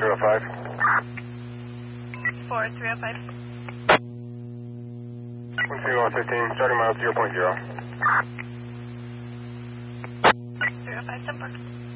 305. 4305. 12115, starting miles 0.0. 305, 10 park.